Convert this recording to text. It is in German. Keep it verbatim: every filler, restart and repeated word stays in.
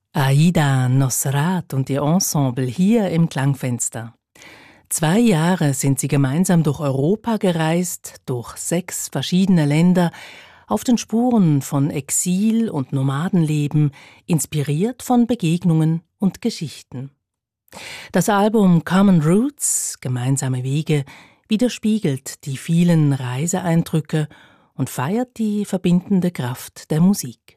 Aida Nosrat und ihr Ensemble hier im Klangfenster. Zwei Jahre sind sie gemeinsam durch Europa gereist, durch sechs verschiedene Länder, auf den Spuren von Exil und Nomadenleben, inspiriert von Begegnungen und Geschichten. Das Album Common Roots, Gemeinsame Wege, widerspiegelt die vielen Reiseeindrücke und feiert die verbindende Kraft der Musik.